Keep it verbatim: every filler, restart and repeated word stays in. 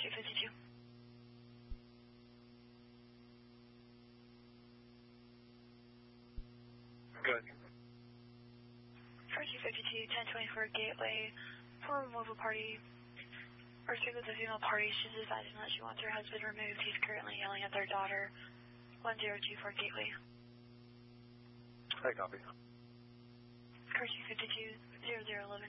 two fifty-two. Good. Car two fifty-two, ten twenty-four Gateway, for removal party. Or speak with the female party. She's advising that she wants her husband removed. He's currently yelling at their daughter. one zero two four Gateway. I copy. Car two fifty-two, zero zero eleven.